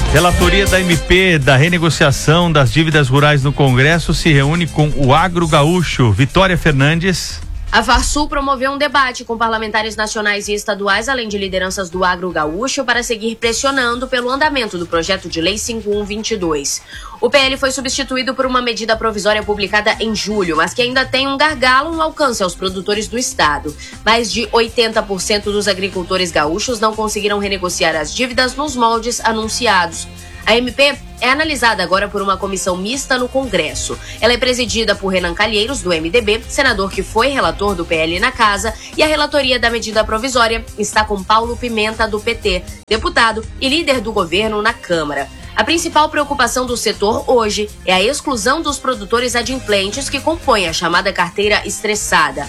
Relatoria da MP da renegociação das dívidas rurais no Congresso se reúne com o Agro Gaúcho. Vitória Fernandes. A Farsul promoveu um debate com parlamentares nacionais e estaduais, além de lideranças do Agro Gaúcho, para seguir pressionando pelo andamento do projeto de lei 5122. O PL foi substituído por uma medida provisória publicada em julho, mas que ainda tem um gargalo no alcance aos produtores do estado. Mais de 80% dos agricultores gaúchos não conseguiram renegociar as dívidas nos moldes anunciados. A MP é analisada agora por uma comissão mista no Congresso. Ela é presidida por Renan Calheiros, do MDB, senador que foi relator do PL na Casa, e a relatoria da medida provisória está com Paulo Pimenta, do PT, deputado e líder do governo na Câmara. A principal preocupação do setor hoje é a exclusão dos produtores adimplentes que compõem a chamada carteira estressada.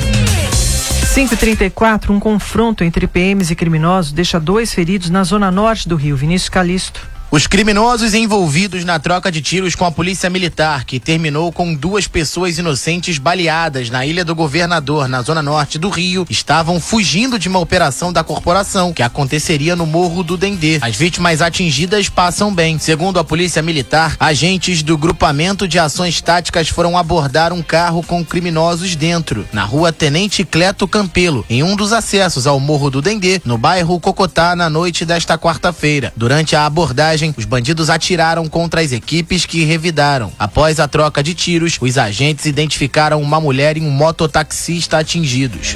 5h34, um confronto entre PMs e criminosos deixa 2 feridos na zona norte do Rio. Vinícius Calisto. Os criminosos envolvidos na troca de tiros com a polícia militar, que terminou com 2 pessoas inocentes baleadas na Ilha do Governador, na zona norte do Rio, estavam fugindo de uma operação da corporação que aconteceria no Morro do Dendê. As vítimas atingidas passam bem. Segundo a polícia militar, agentes do Grupamento de Ações Táticas foram abordar um carro com criminosos dentro, na rua Tenente Cleto Campelo, em um dos acessos ao Morro do Dendê, no bairro Cocotá, na noite desta quarta-feira. Durante a abordagem, os bandidos atiraram contra as equipes que revidaram. Após a troca de tiros, os agentes identificaram uma mulher e um mototaxista atingidos.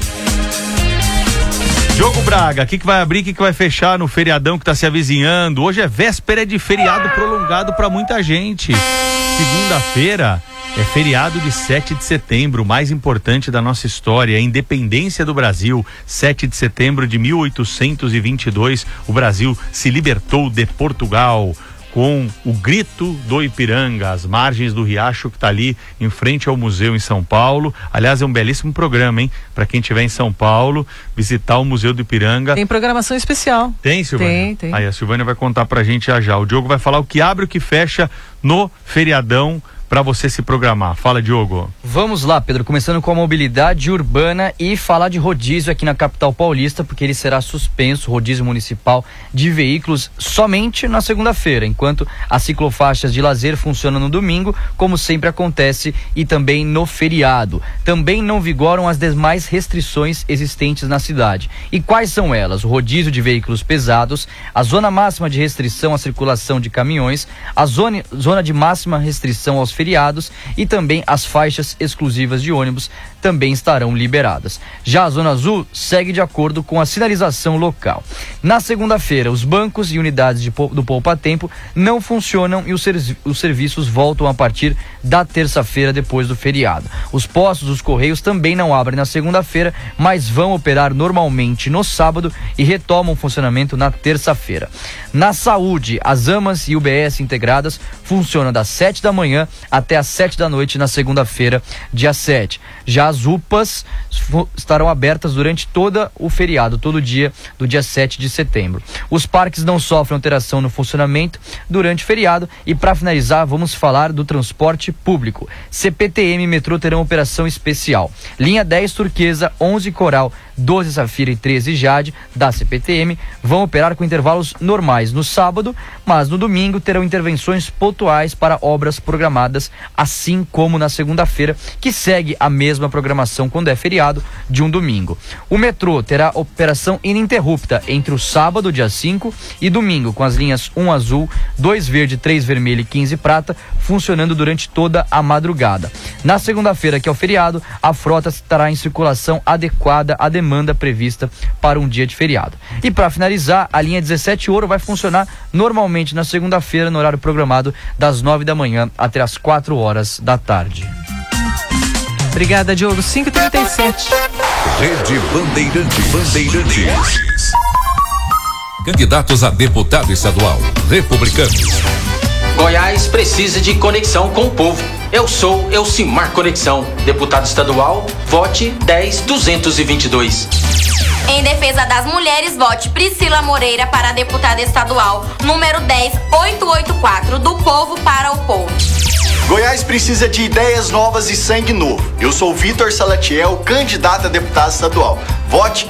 Diogo Braga, o que vai abrir, o que vai fechar no feriadão que está se avizinhando? Hoje é véspera de feriado prolongado para muita gente. Segunda-feira é feriado de 7 de setembro, o mais importante da nossa história, a independência do Brasil. 7 de setembro de 1822, o Brasil se libertou de Portugal com o Grito do Ipiranga, às margens do riacho que está ali em frente ao museu em São Paulo. Aliás, é um belíssimo programa, hein? Para quem estiver em São Paulo, visitar o Museu do Ipiranga. Tem programação especial. Tem, Silvânia? Tem. Aí a Silvânia vai contar pra gente já. O Diogo vai falar o que abre e o que fecha no feriadão para você se programar. Fala, Diogo. Vamos lá, Pedro, começando com a mobilidade urbana e falar de rodízio aqui na capital paulista, porque ele será suspenso, rodízio municipal de veículos, somente na segunda-feira, enquanto as ciclofaixas de lazer funcionam no domingo, como sempre acontece, e também no feriado. Também não vigoram as demais restrições existentes na cidade. E quais são elas? O rodízio de veículos pesados, a zona máxima de restrição à circulação de caminhões, a zona de máxima restrição aos feriados e também as faixas exclusivas de ônibus também estarão liberadas. Já a Zona Azul segue de acordo com a sinalização local. Na segunda-feira, os bancos e unidades do Poupa Tempo não funcionam e os serviços voltam a partir da terça-feira depois do feriado. Os postos dos Correios também não abrem na segunda-feira, mas vão operar normalmente no sábado e retomam o funcionamento na terça-feira. Na saúde, as AMAs e UBS integradas funcionam das 7 da manhã até às 7 da noite na segunda-feira, dia 7. Já as UPAs estarão abertas durante todo o feriado, todo dia do dia 7 de setembro. Os parques não sofrem alteração no funcionamento durante o feriado e, para finalizar, vamos falar do transporte público. CPTM e metrô terão operação especial. Linha 10 Turquesa, 11 Coral, 12 Safira e 13 Jade da CPTM vão operar com intervalos normais no sábado, mas no domingo terão intervenções pontuais para obras programadas, assim como na segunda-feira, que segue a mesma programação quando é feriado de um domingo. O metrô terá operação ininterrupta entre o sábado, dia 5, e domingo, com as linhas 1 azul, 2 verde, 3 vermelho e 15 prata, funcionando durante toda a madrugada. Na segunda-feira, que é o feriado, a frota estará em circulação adequada à demanda prevista para um dia de feriado. E para finalizar, a linha 17 Ouro vai funcionar normalmente na segunda-feira, no horário programado das 9 da manhã até as 4 horas da tarde. Obrigada, Diogo. 5h37. Rede Bandeirantes. Candidatos a deputado estadual, republicanos. Goiás precisa de conexão com o povo. Eu sou Elcimar Conexão. Deputado estadual, vote 10222. Em defesa das mulheres, vote Priscila Moreira para deputada estadual, número 10884, do povo para o povo. Goiás precisa de ideias novas e sangue novo. Eu sou Vitor Salatiel, candidato a deputado estadual. Vote